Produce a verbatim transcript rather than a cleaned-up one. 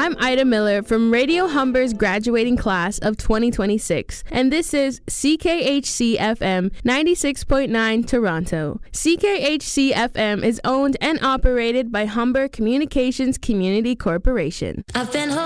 I'm Ida Miller from Radio Humber's graduating class of twenty twenty-six, and this is C K H C F M ninety-six point nine Toronto. C K H C F M is owned and operated by Humber Communications Community Corporation. I've been